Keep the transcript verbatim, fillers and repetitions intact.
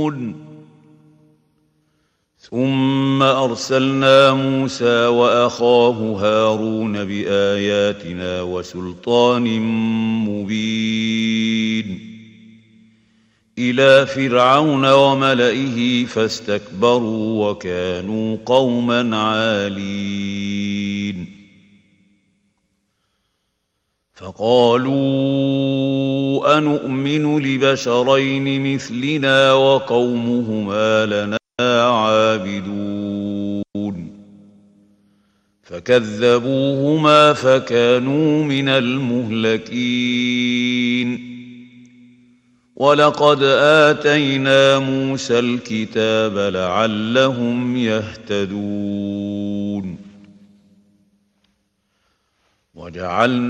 ثم أرسلنا موسى وأخاه هارون بآياتنا وسلطان مبين إلى فرعون وملئه فاستكبروا وكانوا قوما عالين فقالوا أنؤمن لبشرين مثلنا وقومهما لنا عابدون فكذبوهما فكانوا من المهلكين ولقد آتينا موسى الكتاب لعلهم يهتدون وجعلنا